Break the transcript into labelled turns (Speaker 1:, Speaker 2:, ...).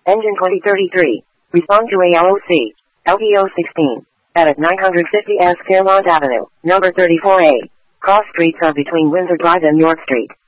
Speaker 1: Engine 2033. Respond to ALOC. LPO 16. Edit 950 S Fairmont Avenue, number 34A. Cross streets are between Windsor Drive and York Street.